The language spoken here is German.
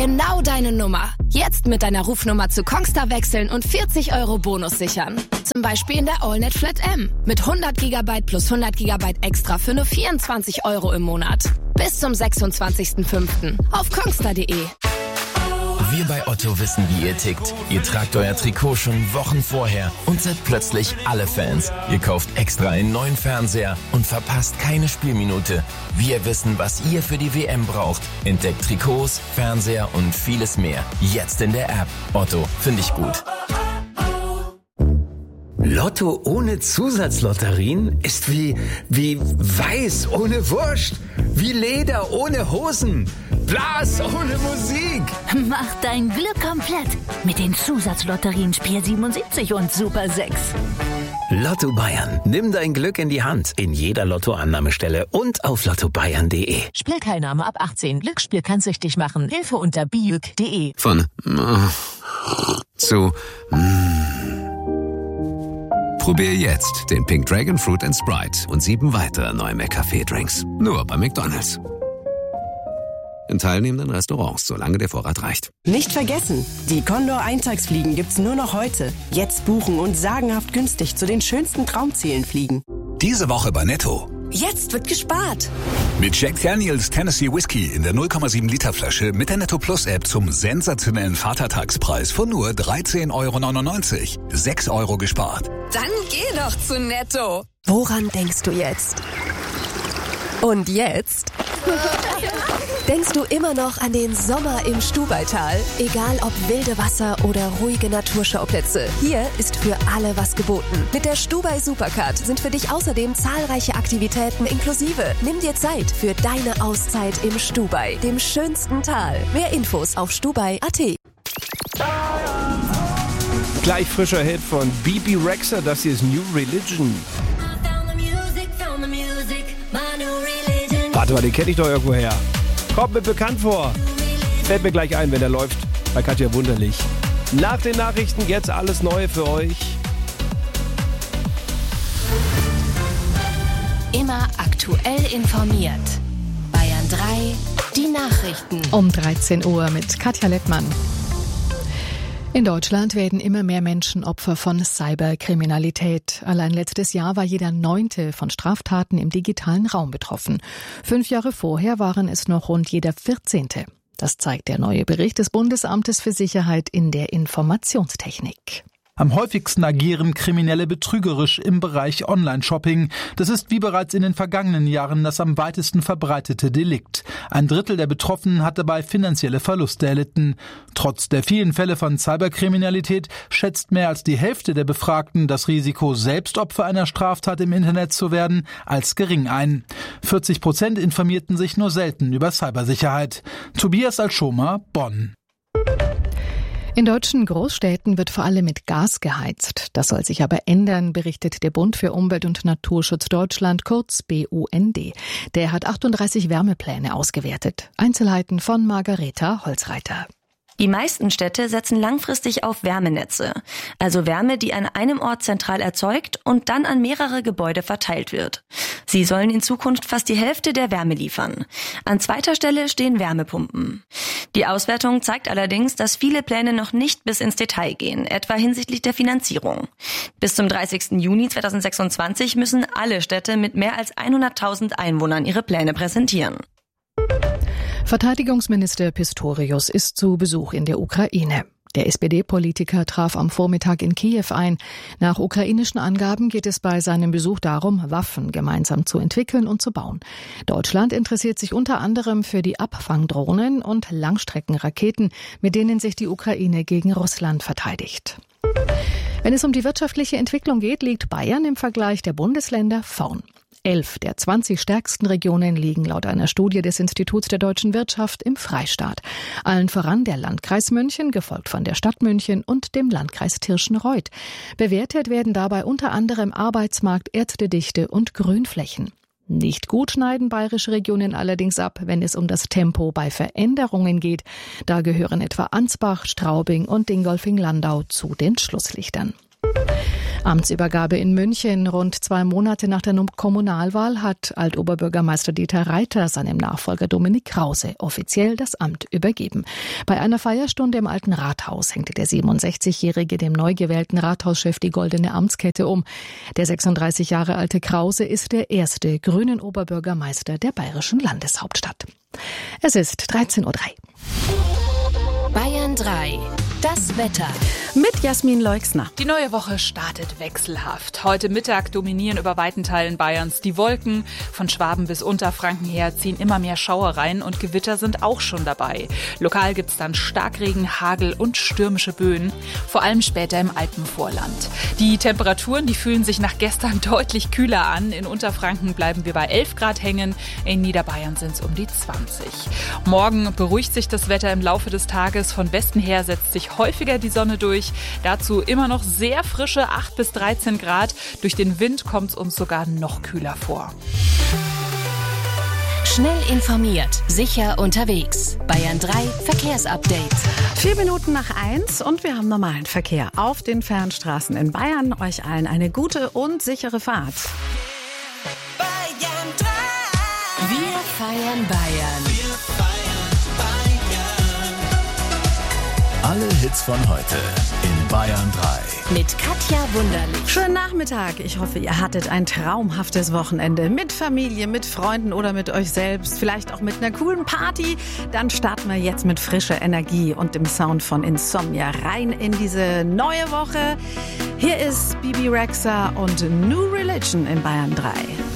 Genau deine Nummer. Jetzt mit deiner Rufnummer zu Kongstar wechseln und 40 € Bonus sichern. Zum Beispiel in der AllNet Flat M. Mit 100 GB plus 100 GB extra für nur 24 € im Monat. Bis zum 26.05. auf kongstar.de. Wir bei Otto wissen, wie ihr tickt. Ihr tragt euer Trikot schon Wochen vorher und seid plötzlich alle Fans. Ihr kauft extra einen neuen Fernseher und verpasst keine Spielminute. Wir wissen, was ihr für die WM braucht. Entdeckt Trikots, Fernseher und vieles mehr. Jetzt in der App. Otto, finde ich gut. Lotto ohne Zusatzlotterien ist wie Weiß ohne Wurst, wie Leder ohne Hosen, Blas ohne Musik. Mach dein Glück komplett mit den Zusatzlotterien Spiel 77 und Super 6. Lotto Bayern. Nimm dein Glück in die Hand. In jeder Lottoannahmestelle und auf lottobayern.de. Spielteilnahme ab 18. Glücksspiel kann süchtig machen. Hilfe unter biuk.de. Von zu Probier jetzt den Pink Dragon Fruit & Sprite und 7 weitere neue McCafé-Drinks. Nur bei McDonald's. In teilnehmenden Restaurants, solange der Vorrat reicht. Nicht vergessen, die Condor Eintagsfliegen gibt's nur noch heute. Jetzt buchen und sagenhaft günstig zu den schönsten Traumzielen fliegen. Diese Woche bei Netto. Jetzt wird gespart. Mit Jack Daniel's Tennessee Whiskey in der 0,7 Liter Flasche mit der Netto Plus App zum sensationellen Vatertagspreis von nur 13,99 €. 6 € gespart. Dann geh doch zu Netto. Woran denkst du jetzt? Und jetzt? Denkst du immer noch an den Sommer im Stubaital? Egal ob wilde Wasser oder ruhige Naturschauplätze, hier ist für alle was geboten. Mit der Stubai Supercard sind für dich außerdem zahlreiche Aktivitäten inklusive. Nimm dir Zeit für deine Auszeit im Stubai, dem schönsten Tal. Mehr Infos auf stubai.at. Gleich frischer Hit von Bebe Rexha, das hier ist New Religion. Warte mal, den kenne ich doch irgendwo her. Kommt mir bekannt vor. Fällt mir gleich ein, wenn er läuft. Bei Katja Wunderlich. Nach den Nachrichten jetzt alles Neue für euch. Immer aktuell informiert. Bayern 3, die Nachrichten. Um 13 Uhr mit Katja Lettmann. In Deutschland werden immer mehr Menschen Opfer von Cyberkriminalität. Allein letztes Jahr war jeder 9. von Straftaten im digitalen Raum betroffen. 5 Jahre vorher waren es noch rund jeder 14. Das zeigt der neue Bericht des Bundesamtes für Sicherheit in der Informationstechnik. Am häufigsten agieren Kriminelle betrügerisch im Bereich Online-Shopping. Das ist wie bereits in den vergangenen Jahren das am weitesten verbreitete Delikt. 1/3 der Betroffenen hat dabei finanzielle Verluste erlitten. Trotz der vielen Fälle von Cyberkriminalität schätzt mehr als die Hälfte der Befragten das Risiko, selbst Opfer einer Straftat im Internet zu werden, als gering ein. 40% informierten sich nur selten über Cybersicherheit. Tobias Alschomer, Bonn. In deutschen Großstädten wird vor allem mit Gas geheizt. Das soll sich aber ändern, berichtet der Bund für Umwelt und Naturschutz Deutschland, kurz BUND. Der hat 38 Wärmepläne ausgewertet. Einzelheiten von Margareta Holzreiter. Die meisten Städte setzen langfristig auf Wärmenetze, also Wärme, die an einem Ort zentral erzeugt und dann an mehrere Gebäude verteilt wird. Sie sollen in Zukunft fast die Hälfte der Wärme liefern. An zweiter Stelle stehen Wärmepumpen. Die Auswertung zeigt allerdings, dass viele Pläne noch nicht bis ins Detail gehen, etwa hinsichtlich der Finanzierung. Bis zum 30. Juni 2026 müssen alle Städte mit mehr als 100.000 Einwohnern ihre Pläne präsentieren. Verteidigungsminister Pistorius ist zu Besuch in der Ukraine. Der SPD-Politiker traf am Vormittag in Kiew ein. Nach ukrainischen Angaben geht es bei seinem Besuch darum, Waffen gemeinsam zu entwickeln und zu bauen. Deutschland interessiert sich unter anderem für die Abfangdrohnen und Langstreckenraketen, mit denen sich die Ukraine gegen Russland verteidigt. Wenn es um die wirtschaftliche Entwicklung geht, liegt Bayern im Vergleich der Bundesländer vorn. 11 der 20 stärksten Regionen liegen laut einer Studie des Instituts der deutschen Wirtschaft im Freistaat. Allen voran der Landkreis München, gefolgt von der Stadt München und dem Landkreis Tirschenreuth. Bewertet werden dabei unter anderem Arbeitsmarkt, Erddichte und Grünflächen. Nicht gut schneiden bayerische Regionen allerdings ab, wenn es um das Tempo bei Veränderungen geht. Da gehören etwa Ansbach, Straubing und Dingolfing-Landau zu den Schlusslichtern. Amtsübergabe in München. Rund 2 Monate nach der Kommunalwahl hat Altoberbürgermeister Dieter Reiter seinem Nachfolger Dominik Krause offiziell das Amt übergeben. Bei einer Feierstunde im Alten Rathaus hängte der 67-Jährige dem neu gewählten Rathauschef die goldene Amtskette um. Der 36 Jahre alte Krause ist der erste grünen Oberbürgermeister der bayerischen Landeshauptstadt. Es ist 13:03 Uhr. Bayern 3. Das Wetter. Mit Jasmin Leixner. Die neue Woche startet wechselhaft. Heute Mittag dominieren über weiten Teilen Bayerns die Wolken. Von Schwaben bis Unterfranken her ziehen immer mehr Schauereien und Gewitter sind auch schon dabei. Lokal gibt's dann Starkregen, Hagel und stürmische Böen, vor allem später im Alpenvorland. Die Temperaturen, die fühlen sich nach gestern deutlich kühler an. In Unterfranken bleiben wir bei 11 Grad hängen, in Niederbayern sind es um die 20. Morgen beruhigt sich das Wetter im Laufe des Tages. Von Westen her setzt sich häufiger die Sonne durch. Dazu immer noch sehr frische 8 bis 13 Grad. Durch den Wind kommt es uns sogar noch kühler vor. Schnell informiert, sicher unterwegs. Bayern 3 Verkehrsupdate. 4 Minuten nach 1 und wir haben normalen Verkehr auf den Fernstraßen in Bayern. Euch allen eine gute und sichere Fahrt. Bayern 3. Wir feiern Bayern. Alle Hits von heute in Bayern 3. Mit Katja Wunderlich. Schönen Nachmittag. Ich hoffe, ihr hattet ein traumhaftes Wochenende mit Familie, mit Freunden oder mit euch selbst. Vielleicht auch mit einer coolen Party. Dann starten wir jetzt mit frischer Energie und dem Sound von Insomnia rein in diese neue Woche. Hier ist Bibi Rexha und New Religion in Bayern 3.